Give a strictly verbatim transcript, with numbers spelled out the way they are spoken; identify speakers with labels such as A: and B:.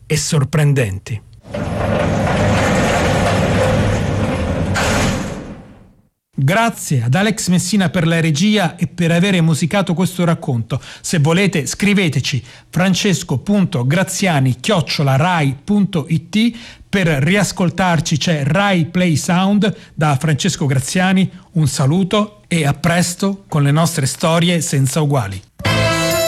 A: e sorprendenti. Grazie ad Alex Messina per la regia e per avere musicato questo racconto. Se volete scriveteci francesco punto graziani chiocciola rai punto it. Per riascoltarci c'è Rai Play Sound. Da Francesco Graziani un saluto e a presto con le nostre storie senza uguali.